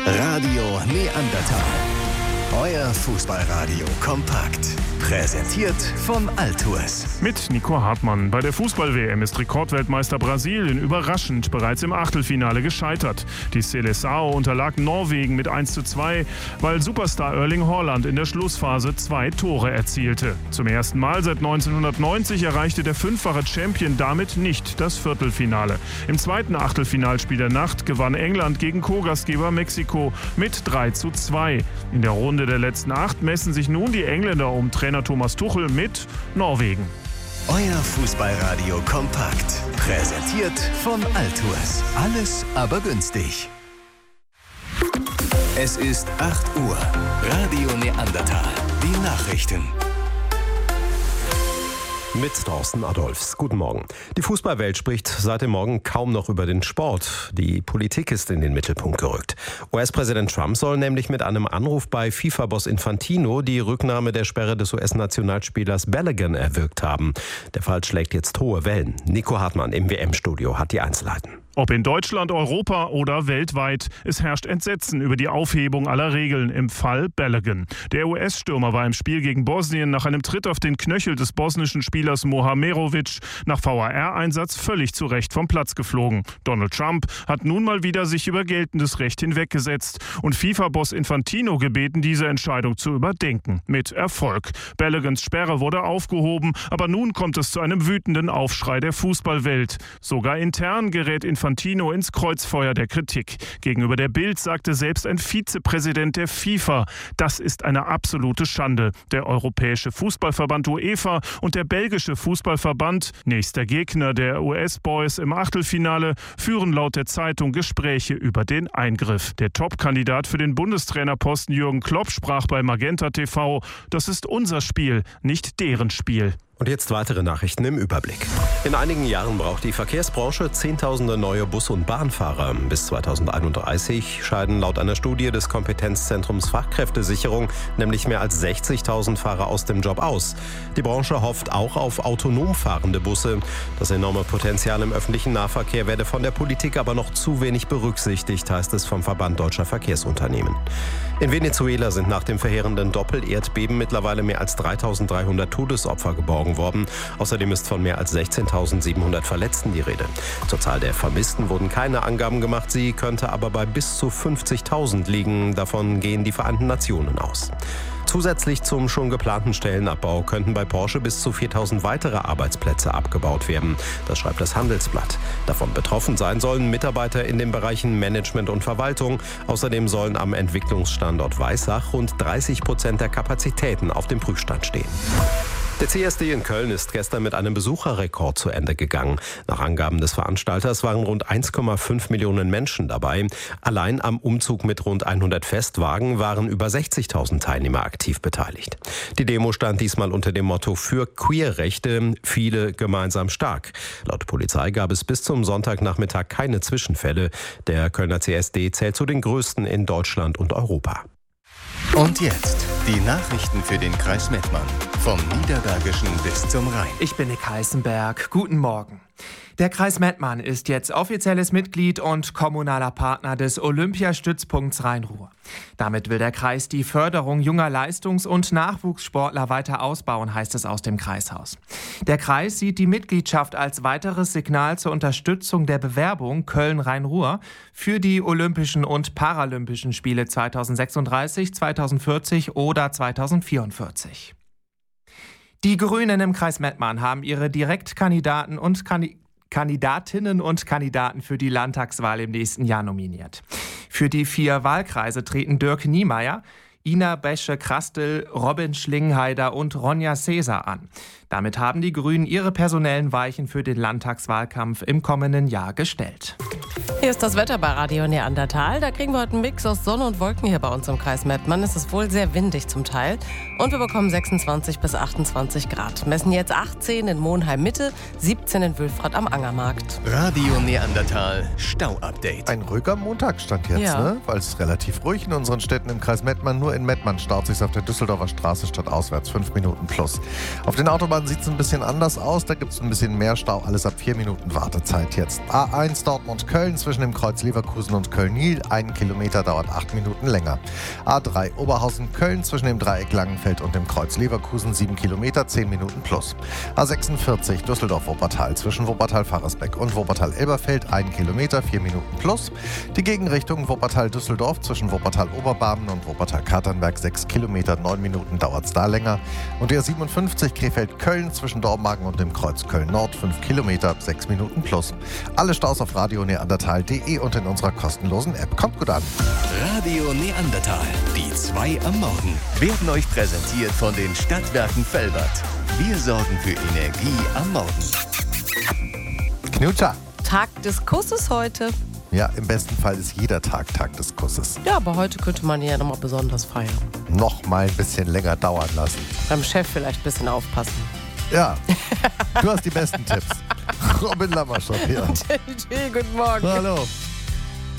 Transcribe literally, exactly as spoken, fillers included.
Radio Neandertal. Euer Fußballradio kompakt. Präsentiert von Altours. Mit Nico Hartmann. Bei der Fußball-W M ist Rekordweltmeister Brasilien überraschend bereits im Achtelfinale gescheitert. Die Seleção unterlag Norwegen mit eins zu zwei, weil Superstar Erling Haaland in der Schlussphase zwei Tore erzielte. Zum ersten Mal seit neunzehnhundertneunzig erreichte der fünffache Champion damit nicht das Viertelfinale. Im zweiten Achtelfinalspiel der Nacht gewann England gegen Co-Gastgeber Mexiko mit drei zu zwei. In der Runde der letzten acht messen sich nun die Engländer um Trainer Thomas Tuchel mit Norwegen. Euer Fußballradio kompakt. Präsentiert von Altours. Alles aber günstig. Es ist acht Uhr. Radio Neandertal. Die Nachrichten. Mit Thorsten Adolfs. Guten Morgen. Die Fußballwelt spricht seit dem Morgen kaum noch über den Sport. Die Politik ist in den Mittelpunkt gerückt. U S-Präsident Trump soll nämlich mit einem Anruf bei FIFA-Boss Infantino die Rücknahme der Sperre des U S-Nationalspielers Balogun erwirkt haben. Der Fall schlägt jetzt hohe Wellen. Nico Hartmann im W M-Studio hat die Einzelheiten. Ob in Deutschland, Europa oder weltweit, es herrscht Entsetzen über die Aufhebung aller Regeln im Fall Balogun. Der U S-Stürmer war im Spiel gegen Bosnien nach einem Tritt auf den Knöchel des bosnischen Spielers Mohamerovic nach V A R-Einsatz völlig zu Recht vom Platz geflogen. Donald Trump hat nun mal wieder sich über geltendes Recht hinweggesetzt und FIFA-Boss Infantino gebeten, diese Entscheidung zu überdenken. Mit Erfolg. Baloguns Sperre wurde aufgehoben, aber nun kommt es zu einem wütenden Aufschrei der Fußballwelt. Sogar intern gerät Infantino Infantino ins Kreuzfeuer der Kritik. Gegenüber der Bild sagte selbst ein Vizepräsident der FIFA, das ist eine absolute Schande. Der Europäische Fußballverband UEFA und der belgische Fußballverband, nächster Gegner der U S-Boys im Achtelfinale, führen laut der Zeitung Gespräche über den Eingriff. Der Top-Kandidat für den Bundestrainerposten Jürgen Klopp sprach bei Magenta T V, das ist unser Spiel, nicht deren Spiel. Und jetzt weitere Nachrichten im Überblick. In einigen Jahren braucht die Verkehrsbranche Zehntausende neue Bus- und Bahnfahrer. Bis zweitausendeinunddreißig scheiden laut einer Studie des Kompetenzzentrums Fachkräftesicherung nämlich mehr als sechzigtausend Fahrer aus dem Job aus. Die Branche hofft auch auf autonom fahrende Busse. Das enorme Potenzial im öffentlichen Nahverkehr werde von der Politik aber noch zu wenig berücksichtigt, heißt es vom Verband Deutscher Verkehrsunternehmen. In Venezuela sind nach dem verheerenden Doppel-Erdbeben mittlerweile mehr als dreitausenddreihundert Todesopfer geborgen worden. Außerdem ist von mehr als sechzehntausendsiebenhundert Verletzten die Rede. Zur Zahl der Vermissten wurden keine Angaben gemacht. Sie könnte aber bei bis zu fünfzigtausend liegen. Davon gehen die Vereinten Nationen aus. Zusätzlich zum schon geplanten Stellenabbau könnten bei Porsche bis zu viertausend weitere Arbeitsplätze abgebaut werden. Das schreibt das Handelsblatt. Davon betroffen sein sollen Mitarbeiter in den Bereichen Management und Verwaltung. Außerdem sollen am Entwicklungsstandort Weissach rund dreißig Prozent der Kapazitäten auf dem Prüfstand stehen. Der C S D in Köln ist gestern mit einem Besucherrekord zu Ende gegangen. Nach Angaben des Veranstalters waren rund eins Komma fünf Millionen Menschen dabei. Allein am Umzug mit rund hundert Festwagen waren über sechzigtausend Teilnehmer aktiv beteiligt. Die Demo stand diesmal unter dem Motto für Queerrechte, viele gemeinsam stark. Laut Polizei gab es bis zum Sonntagnachmittag keine Zwischenfälle. Der Kölner C S D zählt zu den größten in Deutschland und Europa. Und jetzt die Nachrichten für den Kreis Mettmann. Vom Niederbergischen bis zum Rhein. Ich bin Nick Heißenberg. Guten Morgen. Der Kreis Mettmann ist jetzt offizielles Mitglied und kommunaler Partner des Olympiastützpunkts Rhein-Ruhr. Damit will der Kreis die Förderung junger Leistungs- und Nachwuchssportler weiter ausbauen, heißt es aus dem Kreishaus. Der Kreis sieht die Mitgliedschaft als weiteres Signal zur Unterstützung der Bewerbung Köln-Rhein-Ruhr für die Olympischen und Paralympischen Spiele zweitausendsechsunddreißig, zweitausendvierzig oder zweitausendvierundvierzig. Die Grünen im Kreis Mettmann haben ihre Direktkandidaten und Kandi- Kandidatinnen und Kandidaten für die Landtagswahl im nächsten Jahr nominiert. Für die vier Wahlkreise treten Dirk Niemeyer, Ina Besche-Krastel, Robin Schlingheider und Ronja Caesar an. Damit haben die Grünen ihre personellen Weichen für den Landtagswahlkampf im kommenden Jahr gestellt. Hier ist das Wetter bei Radio Neandertal. Da kriegen wir heute einen Mix aus Sonne und Wolken hier bei uns im Kreis Mettmann. Es ist wohl sehr windig zum Teil. Und wir bekommen sechsundzwanzig bis achtundzwanzig Grad. Messen jetzt achtzehn in Monheim-Mitte, siebzehn in Wülfrath am Angermarkt. Radio Neandertal Stau-Update. Ein ruhiger Montag stand jetzt, Ja. ne? Weil es ist relativ ruhig in unseren Städten im Kreis Mettmann. Nur in Mettmann staut sich auf der Düsseldorfer Straße stadtauswärts fünf Minuten plus. Auf den Autobahnen Autobahn sieht es ein bisschen anders aus. Da gibt es ein bisschen mehr Stau. Alles ab vier Minuten Wartezeit jetzt. A eins Dortmund-Köln zwischen dem Kreuz Leverkusen und Köln-Niel. Ein Kilometer dauert acht Minuten länger. A drei Oberhausen-Köln zwischen dem Dreieck Langenfeld und dem Kreuz Leverkusen. sieben Kilometer, zehn Minuten plus. A sechsundvierzig Düsseldorf-Wuppertal zwischen Wuppertal-Faresbeck und Wuppertal-Elberfeld. ein Kilometer, vier Minuten plus. Die Gegenrichtung Wuppertal-Düsseldorf zwischen Wuppertal-Oberbarmen und Wuppertal-Katernberg. sechs Kilometer, neun Minuten dauert es da länger. Und der siebenundfünfzig Krefeld-Köln zwischen Dormagen und dem Kreuz Köln-Nord. fünf Kilometer, sechs Minuten plus. Alle Staus auf radio neandertal punkt de und in unserer kostenlosen App. Kommt gut an. Radio Neandertal, die zwei am Morgen, werden euch präsentiert von den Stadtwerken Velbert. Wir sorgen für Energie am Morgen. Knutscher. Tag des Kusses heute. Ja, im besten Fall ist jeder Tag Tag des Kusses. Ja, aber heute könnte man ja nochmal besonders feiern. Noch mal ein bisschen länger dauern lassen. Beim Chef vielleicht ein bisschen aufpassen. Ja, du hast die besten Tipps. Robin Lammerschott hier. Guten Morgen. Hallo.